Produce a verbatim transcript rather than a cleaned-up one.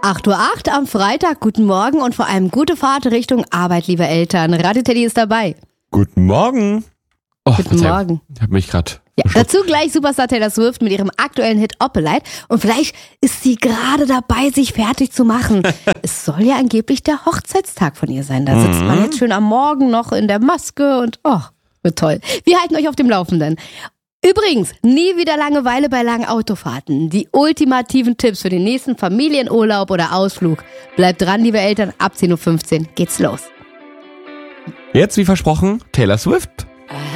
acht Uhr acht am Freitag. Guten Morgen und vor allem gute Fahrt Richtung Arbeit, liebe Eltern. Radio Teddy ist dabei. Guten Morgen. Oh, Guten Verzeihung. Morgen. Ich habe mich gerade... Ja, dazu gleich Superstar Taylor Swift mit ihrem aktuellen Hit Opelite. Und vielleicht ist sie gerade dabei, sich fertig zu machen. Es soll ja angeblich der Hochzeitstag von ihr sein. Da sitzt Mhm. man jetzt schön am Morgen noch in der Maske und oh, wird toll. Wir halten euch auf dem Laufenden. Übrigens, nie wieder Langeweile bei langen Autofahrten. Die ultimativen Tipps für den nächsten Familienurlaub oder Ausflug. Bleibt dran, liebe Eltern. Ab zehn Uhr fünfzehn geht's los. Jetzt, wie versprochen, Taylor Swift.